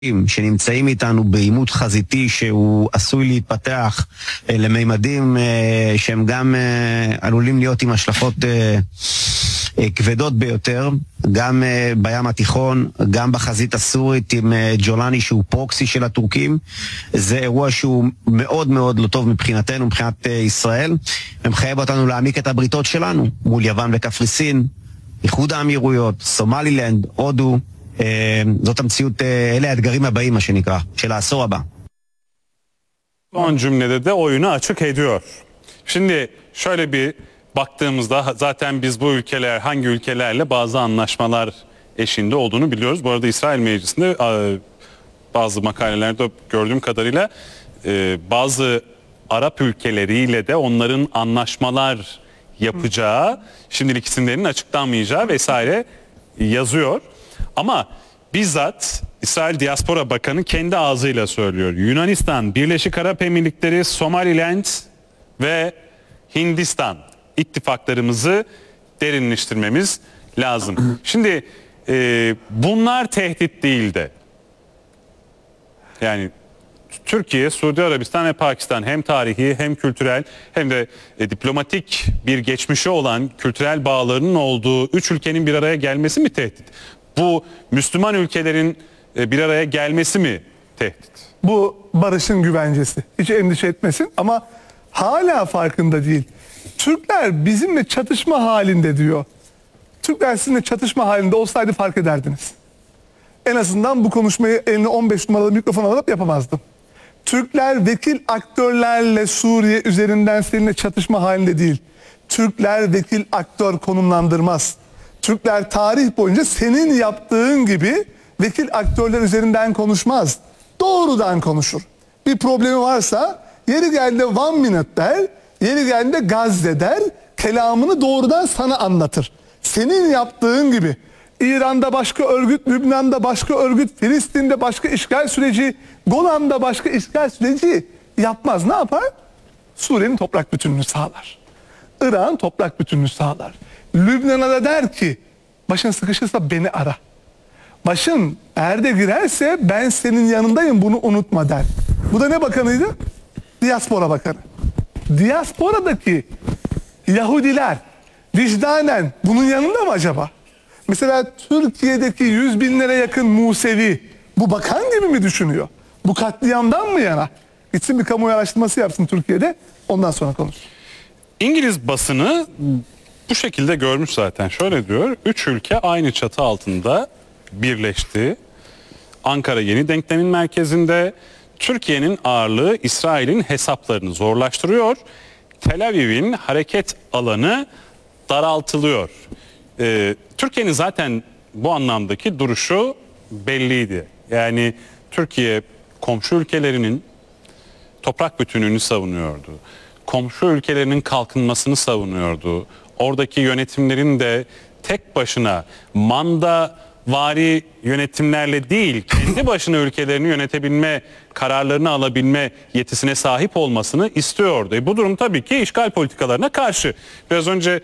שנמצאים איתנו בעימות חזיתי שהוא עשוי להתפתח לממדים שהם גם עלולים להיות עם השלכות כבדות ביותר, גם בים התיכון, גם בחזית הסורית עם ג'ולני שהוא פרוקסי של הטורקים. זה אירוע שהוא מאוד מאוד לא טוב מבחינתנו, מבחינת ישראל, ומחייב אותנו להעמיק את הבריתות שלנו מול יוון וקפריסין, איחוד האמירויות, סומלילנד, הודו. זאת המציאות, אלה האתגרים הבאים, מה שנקרא, של העשור הבא. Son cümlede de oyunu açık ediyor. Şimdi şöyle bir baktığımızda zaten biz bu ülkeler hangi ülkelerle bazı anlaşmalar eşiğinde olduğunu biliyoruz. Bu arada İsrail Meclisi'nde bazı makalelerde gördüğüm kadarıyla bazı Arap ülkeleriyle de onların anlaşmalar yapacağı, şimdilik isimlerinin açıklanmayacağı vesaire yazıyor. Ama bizzat İsrail Diaspora Bakanı kendi ağzıyla söylüyor. Yunanistan, Birleşik Arap Emirlikleri, Somaliland ve Hindistan ittifaklarımızı derinleştirmemiz lazım. Şimdi bunlar tehdit değil de. Yani Türkiye, Suudi Arabistan ve Pakistan hem tarihi hem kültürel hem de diplomatik bir geçmişi olan kültürel bağlarının olduğu üç ülkenin bir araya gelmesi mi tehdit? Bu Müslüman ülkelerin bir araya gelmesi mi tehdit? Bu barışın güvencesi. Hiç endişe etmesin ama hala farkında değil. Türkler bizimle çatışma halinde diyor. Türkler sizinle çatışma halinde olsaydı fark ederdiniz. En azından bu konuşmayı eline 15 numaralı mikrofon alıp yapamazdım. Türkler vekil aktörlerle Suriye üzerinden seninle çatışma halinde değil. Türkler vekil aktör konumlandırmaz. Türkler tarih boyunca senin yaptığın gibi vekil aktörler üzerinden konuşmaz. Doğrudan konuşur. Bir problemi varsa yeri geldiğinde 1 minute der, yeri geldiğinde Gazze der, kelamını doğrudan sana anlatır. Senin yaptığın gibi İran'da başka örgüt, Lübnan'da başka örgüt, Filistin'de başka işgal süreci, Golan'da başka işgal süreci yapmaz. Ne yapar? Suriye'nin toprak bütünlüğünü sağlar. Irak'ın toprak bütünlüğünü sağlar. Lübnan'a da der ki başın sıkışırsa beni ara. Başın erde girerse ben senin yanındayım, bunu unutma der. Bu da ne bakanıydı? Diaspora Bakanı. Diasporadaki Yahudiler vicdanen bunun yanında mı acaba? Mesela Türkiye'deki 100 binlere yakın Musevi bu bakan gibi mi düşünüyor? Bu katliamdan mı yana? Gitsin bir kamuoyu araştırması yapsın Türkiye'de, ondan sonra konuş. İngiliz basını bu şekilde görmüş zaten. Şöyle diyor, 3 ülke aynı çatı altında birleşti. Ankara yeni denklemin merkezinde. Türkiye'nin ağırlığı İsrail'in hesaplarını zorlaştırıyor. Tel Aviv'in hareket alanı daraltılıyor. Türkiye'nin zaten bu anlamdaki duruşu belliydi. Yani Türkiye komşu ülkelerinin toprak bütünlüğünü savunuyordu. Komşu ülkelerinin kalkınmasını savunuyordu. Oradaki yönetimlerin de tek başına mandavari yönetimlerle değil, kendi başına ülkelerini yönetebilme, kararlarını alabilme yetisine sahip olmasını istiyordu. Bu durum tabii ki işgal politikalarına karşı. Biraz önce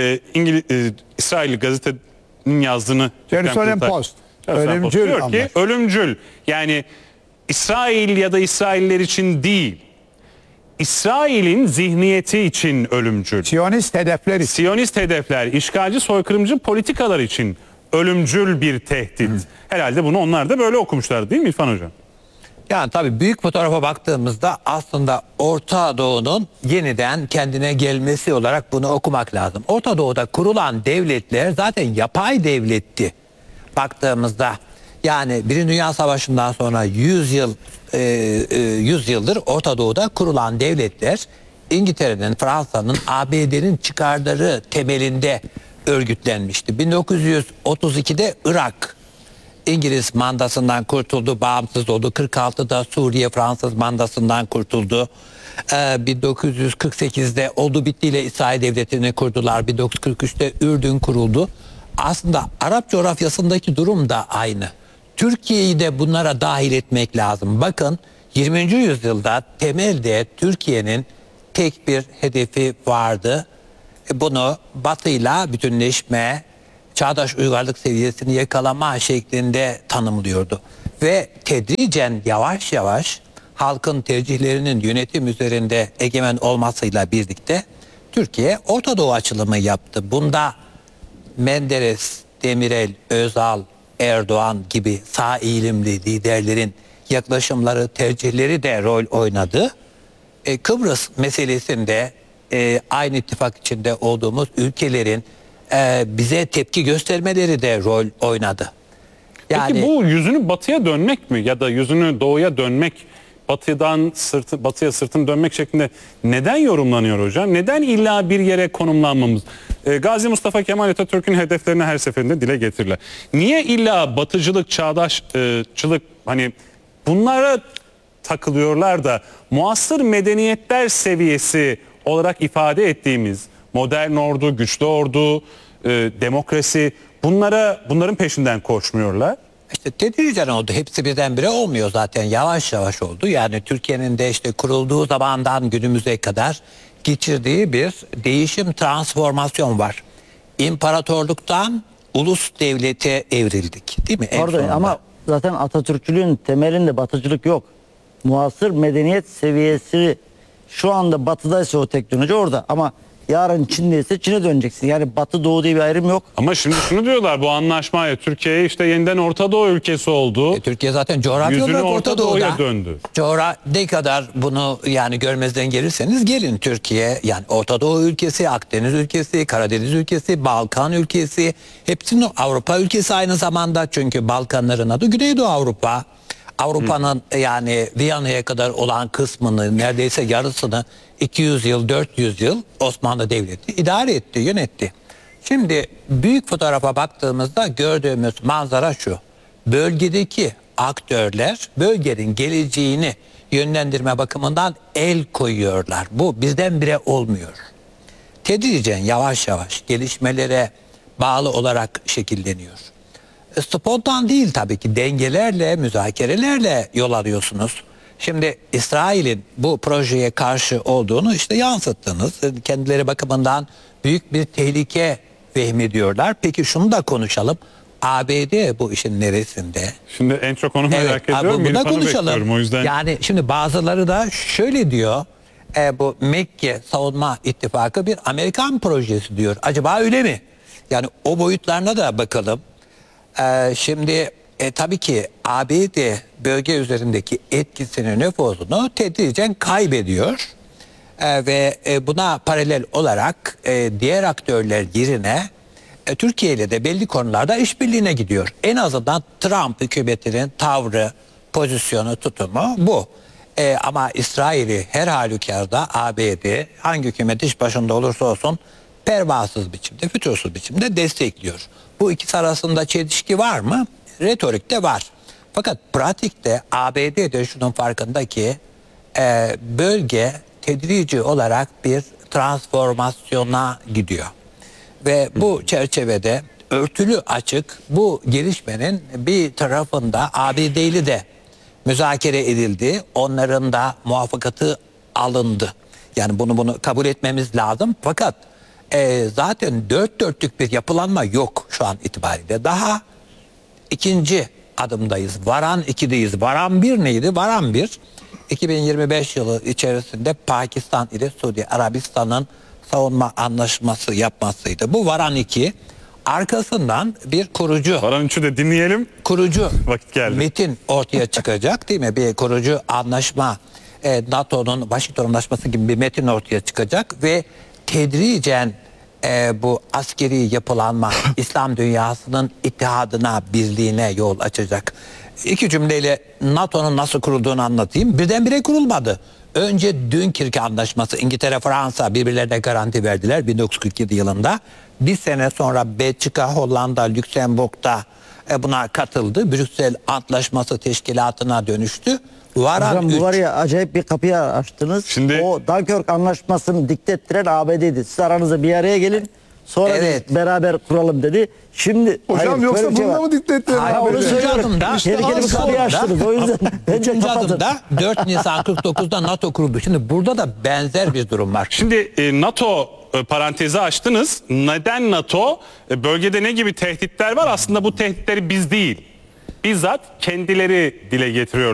İsrail gazetenin yazdığını Jerusalem Post. Ölümcül diyor ki ölümcül. Yani İsrail ya da İsrailler için değil, İsrail'in zihniyeti için ölümcül. Siyonist hedefler için. Siyonist hedefler, işgalci soykırımcı politikalar için ölümcül bir tehdit. Herhalde bunu onlar da böyle okumuşlar değil mi İrfan Hocam? Yani tabii büyük fotoğrafa baktığımızda aslında Orta Doğu'nun yeniden kendine gelmesi olarak bunu okumak lazım. Orta Doğu'da kurulan devletler zaten yapay devletti. Baktığımızda yani Birinci Dünya Savaşı'ndan sonra 100 yıldır Orta Doğu'da kurulan devletler İngiltere'nin, Fransa'nın, ABD'nin çıkarları temelinde örgütlenmişti. 1932'de Irak İngiliz mandasından kurtuldu, bağımsız oldu. 46'da Suriye Fransız mandasından kurtuldu. 1948'de oldu bittiyle İsrail Devleti'ni kurdular. 1943'te Ürdün kuruldu. Aslında Arap coğrafyasındaki durum da aynı. Türkiye'yi de bunlara dahil etmek lazım. Bakın 20. yüzyılda temelde Türkiye'nin tek bir hedefi vardı. Bunu Batı'yla bütünleşme, çağdaş uygarlık seviyesini yakalama şeklinde tanımlıyordu. Ve tedricen yavaş yavaş halkın tercihlerinin yönetim üzerinde egemen olmasıyla birlikte Türkiye Orta Doğu açılımı yaptı. Bunda Menderes, Demirel, Özal, Erdoğan gibi sağ eğilimli liderlerin yaklaşımları, tercihleri de rol oynadı. Kıbrıs meselesinde aynı ittifak içinde olduğumuz ülkelerin bize tepki göstermeleri de rol oynadı. Peki bu yüzünü batıya dönmek mi ya da yüzünü doğuya dönmek, batıya sırtını dönmek şeklinde neden yorumlanıyor hocam? Neden illa bir yere konumlanmamız? Gazi Mustafa Kemal Atatürk'ün hedeflerini her seferinde dile getirirler. Niye illa batıcılık, çağdaşçılık, hani bunlara takılıyorlar da muasır medeniyetler seviyesi olarak ifade ettiğimiz modern ordu, güçlü ordu, demokrasi, bunların peşinden koşmuyorlar? İşte tedricen oldu. Hepsi birdenbire olmuyor zaten. Yavaş yavaş oldu. Yani Türkiye'nin de işte kurulduğu zamandan günümüze kadar geçirdiği bir değişim, transformasyon var. İmparatorluktan ulus devlete evrildik. Değil mi? Pardon ama zaten Atatürkçülüğün temelinde batıcılık yok. Muasır medeniyet seviyesi şu anda batıdaysa o teknoloji orada ama yarın Çin'deyse Çin'e döneceksin. Yani batı doğu diye bir ayrım yok. Ama şimdi şunu diyorlar, bu anlaşmayla Türkiye işte yeniden Orta Doğu ülkesi oldu. Türkiye zaten coğrafya yüzünü olarak Orta Doğu'ya döndü. Ne kadar bunu yani görmezden gelirseniz gelin, Türkiye yani Orta Doğu ülkesi, Akdeniz ülkesi, Karadeniz ülkesi, Balkan ülkesi, hepsinin Avrupa ülkesi aynı zamanda, çünkü Balkanların adı Güneydoğu Avrupa. Avrupa'nın yani Viyana'ya kadar olan kısmını, neredeyse yarısını 200 yıl, 400 yıl Osmanlı Devleti idare etti, yönetti. Şimdi büyük fotoğrafa baktığımızda gördüğümüz manzara şu: bölgedeki aktörler bölgenin geleceğini yönlendirme bakımından el koyuyorlar. Bu birdenbire olmuyor. Tedricen yavaş yavaş gelişmelere bağlı olarak şekilleniyor. Spontan değil tabii ki, dengelerle, müzakerelerle yol alıyorsunuz. Şimdi İsrail'in bu projeye karşı olduğunu işte yansıttınız. Kendileri bakımından büyük bir tehlike vehmediyorlar. Peki şunu da konuşalım. ABD bu işin neresinde? Şimdi en çok onu merak ediyorum. Buna İrfan'ı konuşalım. bekliyorum o yüzden. Yani şimdi bazıları da şöyle diyor. Bu Mekke Savunma İttifakı bir Amerikan projesi diyor. Acaba öyle mi? Yani o boyutlarına da bakalım. Şimdi tabii ki ABD bölge üzerindeki etkisini, nüfuzunu tedricen kaybediyor. Ve buna paralel olarak diğer aktörler yerine Türkiye ile de belli konularda işbirliğine gidiyor. En azından Trump hükümetinin tavrı, pozisyonu, tutumu bu. Ama İsrail'i her halükarda ABD hangi hükümet iş başında olursa olsun pervasız biçimde, fütursuz biçimde destekliyor. Bu ikisi arasında çelişki var mı? Retorikte var. Fakat pratikte ABD de şunun farkında ki bölge tedrici olarak bir transformasyona gidiyor. Ve bu çerçevede örtülü açık bu gelişmenin bir tarafında ABD'li de müzakere edildi. Onların da muvaffakatı alındı. Yani bunu kabul etmemiz lazım. Fakat zaten dört dörtlük bir yapılanma yok şu an itibariyle. Daha ikinci adımdayız. Varan 2'deyiz. Varan 1 neydi? Varan 1 2025 yılı içerisinde Pakistan ile Suudi Arabistan'ın savunma anlaşması yapmasıydı. Bu Varan 2. Arkasından bir kurucu. Varan 3'ü de dinleyelim. Kurucu Vakit geldi. metin ortaya çıkacak değil mi? Bir kurucu anlaşma, NATO'nun Washington Anlaşması gibi bir metin ortaya çıkacak ve tedricen bu askeri yapılanma İslam dünyasının ittihadına, birliğine yol açacak. İki cümleyle NATO'nun nasıl kurulduğunu anlatayım. Birdenbire kurulmadı. Önce Dünkirk Anlaşması, İngiltere, Fransa birbirlerine garanti verdiler 1947 yılında. Bir sene sonra Belçika, Hollanda, Lüksemburg'da buna katıldı. Brüksel Antlaşması teşkilatına dönüştü. Hocam bu var ya, acayip bir kapıyı açtınız. Şimdi, o Dunkirk Anlaşması'nı dikte ettiren ABD'ydi. Siz aranıza bir araya gelin. Sonra Evet. biz beraber kuralım dedi. Şimdi Hocam hayır, yoksa böyle bir şey bunu var. mı dikte ettiler? Hayır, Onu üçüncü söylüyorum. adımda- Tehlikeli bir kapıyı açtınız. O yüzden bence Üçüncü kapatın. adımda 4 Nisan 49'da NATO kuruldu. Şimdi burada da benzer bir durum var. Şimdi NATO parantezi açtınız. Neden NATO? Bölgede ne gibi tehditler var? Aslında bu tehditleri biz değil. bizzat kendileri dile getiriyor.